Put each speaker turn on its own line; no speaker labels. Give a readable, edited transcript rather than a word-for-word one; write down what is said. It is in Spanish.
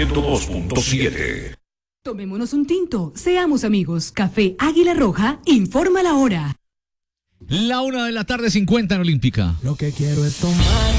102.7.
Tomémonos un tinto, seamos amigos. Café Águila Roja informa la hora.
La 1:50 en Olímpica.
Lo que quiero es tomar